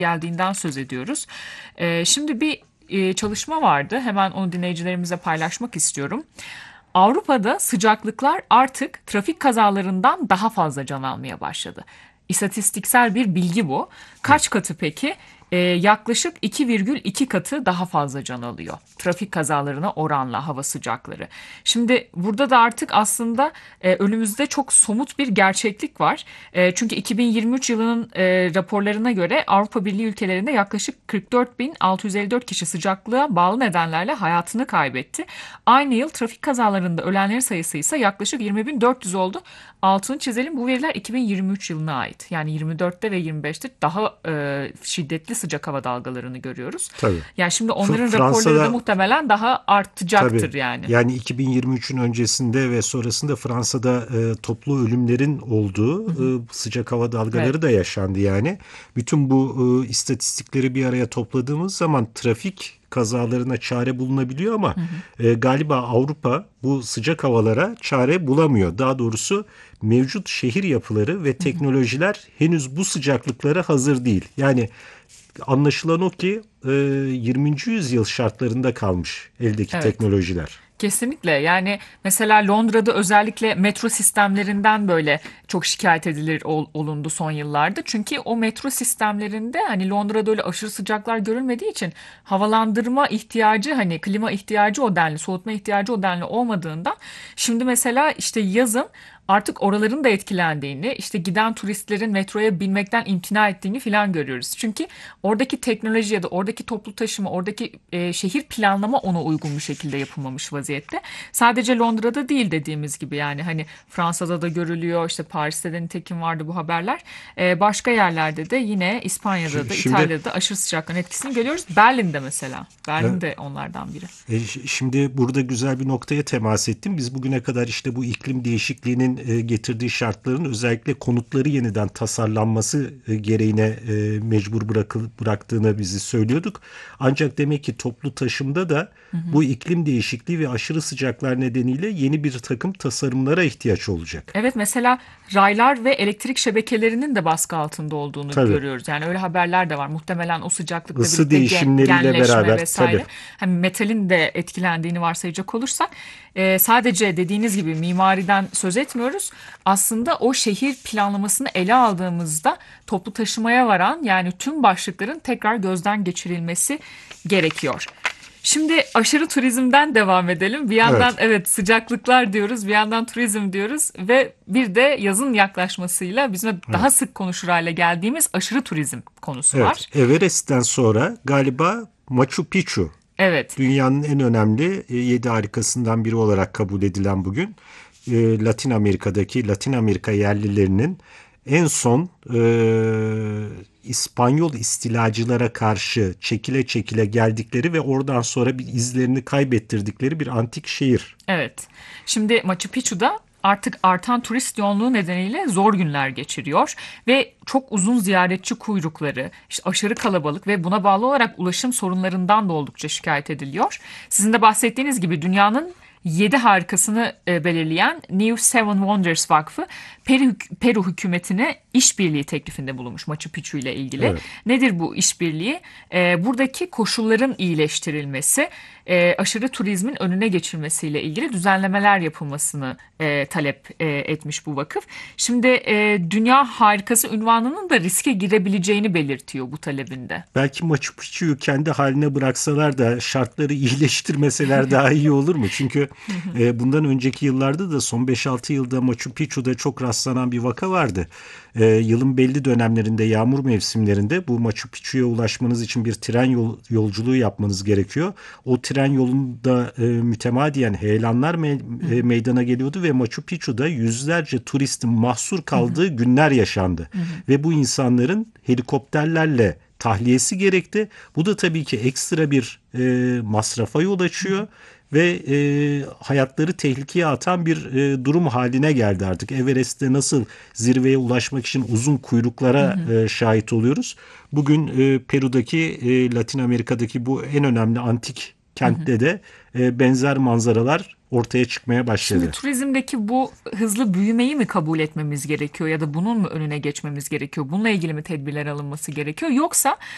geldiğinden söz ediyoruz. Şimdi bir çalışma vardı. Hemen onu dinleyicilerimize paylaşmak istiyorum. Avrupa'da sıcaklıklar artık trafik kazalarından daha fazla can almaya başladı. İstatistiksel bir bilgi bu. Evet. Kaç katı peki? Yaklaşık 2,2 katı daha fazla can alıyor. Trafik kazalarına oranla hava sıcakları. Şimdi burada da artık aslında önümüzde çok somut bir gerçeklik var. Çünkü 2023 yılının raporlarına göre Avrupa Birliği ülkelerinde yaklaşık 44.654 kişi sıcaklığa bağlı nedenlerle hayatını kaybetti. Aynı yıl trafik kazalarında ölenlerin sayısı ise yaklaşık 20.400 oldu. Altını çizelim, bu veriler 2023 yılına ait. Yani 24'te ve 25'te daha şiddetli sıcak hava dalgalarını görüyoruz. Tabii. Yani şimdi onların raporları da Fransa'da muhtemelen daha artacaktır tabii yani. yani 2023'ün öncesinde ve sonrasında Fransa'da toplu ölümlerin olduğu sıcak hava Evet. dalgaları da yaşandı yani. Bütün bu istatistikleri bir araya topladığımız zaman trafik kazalarına çare bulunabiliyor ama galiba Avrupa bu sıcak havalara çare bulamıyor. Daha doğrusu mevcut şehir yapıları ve teknolojiler henüz bu sıcaklıklara hazır değil. Yani anlaşılan o ki 20. yüzyıl şartlarında kalmış eldeki Evet. teknolojiler. Kesinlikle, yani mesela Londra'da özellikle metro sistemlerinden böyle çok şikayet edilir olundu son yıllarda. Çünkü o metro sistemlerinde hani Londra'da öyle aşırı sıcaklar görülmediği için havalandırma ihtiyacı, hani klima ihtiyacı o denli, soğutma ihtiyacı o denli olmadığından şimdi mesela işte yazın artık oraların da etkilendiğini, işte giden turistlerin metroya binmekten imtina ettiğini falan görüyoruz. Çünkü oradaki teknoloji ya da oradaki toplu taşıma, oradaki şehir planlama ona uygun bir şekilde yapılmamış vaziyette. Sadece Londra'da değil, dediğimiz gibi yani hani Fransa'da da görülüyor, işte Paris'te de nitekim vardı bu haberler. Başka yerlerde de yine İspanya'da da Şimdi İtalya'da da aşırı sıcaklığın etkisini görüyoruz. Berlin'de mesela. Berlin de onlardan biri. Şimdi burada güzel bir noktaya temas ettim. Biz bugüne kadar işte bu iklim değişikliğinin getirdiği şartların özellikle konutları yeniden tasarlanması gereğine mecbur bıraktığını bizi söylüyorduk. Ancak demek ki toplu taşımda da bu iklim değişikliği ve aşırı sıcaklar nedeniyle yeni bir takım tasarımlara ihtiyaç olacak. Evet, mesela raylar ve elektrik şebekelerinin de baskı altında olduğunu Tabii. görüyoruz. Yani öyle haberler de var. Muhtemelen o sıcaklıkla Isı birlikte değişimleriyle genleşme beraber tabii. vesaire. Hani metalin de etkilendiğini varsayacak olursak sadece dediğiniz gibi mimariden söz etmiyoruz. Aslında o şehir planlamasını ele aldığımızda toplu taşımaya varan yani tüm başlıkların tekrar gözden geçirilmesi gerekiyor. Şimdi aşırı turizmden devam edelim. Bir yandan Evet. evet sıcaklıklar diyoruz, bir yandan turizm diyoruz ve bir de yazın yaklaşmasıyla bizim Evet. daha sık konuşur hale geldiğimiz aşırı turizm konusu Evet. var. Everest'ten sonra galiba Machu Picchu Evet, dünyanın en önemli 7 harikasından biri olarak kabul edilen bugün Latin Amerika'daki Latin Amerika yerlilerinin en son İspanyol istilacılara karşı çekile çekile geldikleri ve oradan sonra bir izlerini kaybettirdikleri bir antik şehir. evet. Şimdi Machu Picchu'da artık artan turist yoğunluğu nedeniyle zor günler geçiriyor ve çok uzun ziyaretçi kuyrukları, işte aşırı kalabalık ve buna bağlı olarak ulaşım sorunlarından da oldukça şikayet ediliyor. Sizin de bahsettiğiniz gibi dünyanın 7 harikasını belirleyen New Seven Wonders Vakfı Peru hükümetine işbirliği teklifinde bulunmuş Machu Picchu ile ilgili. Evet. Nedir bu işbirliği? Buradaki koşulların iyileştirilmesi, aşırı turizmin önüne geçilmesiyle ilgili düzenlemeler yapılmasını talep etmiş bu vakıf. Şimdi dünya harikası unvanının da riske girebileceğini belirtiyor bu talebinde. Belki Machu Picchu'yu kendi haline bıraksalar da şartları iyileştirmeseler daha iyi olur mu? Çünkü bundan önceki yıllarda da son 5-6 yılda Machu Picchu'da çok rastlanan bir vaka vardı. Yılın belli dönemlerinde, yağmur mevsimlerinde bu Machu Picchu'ya ulaşmanız için bir tren yolculuğu yapmanız gerekiyor. O tren yolunda mütemadiyen heyelanlar meydana geliyordu ve Machu Picchu'da yüzlerce turistin mahsur kaldığı günler yaşandı. Ve bu insanların helikopterlerle tahliyesi gerekti. Bu da tabii ki ekstra bir masrafa yol açıyor ve hayatları tehlikeye atan bir durum haline geldi artık. Everest'te nasıl zirveye ulaşmak için uzun kuyruklara şahit oluyoruz. Bugün Peru'daki, Latin Amerika'daki bu en önemli antik kentte de benzer manzaralar ortaya çıkmaya Şimdi başladı. turizmdeki bu hızlı büyümeyi mi kabul etmemiz gerekiyor ya da bunun mu önüne geçmemiz gerekiyor? Bununla ilgili mi tedbirler alınması gerekiyor? Yoksa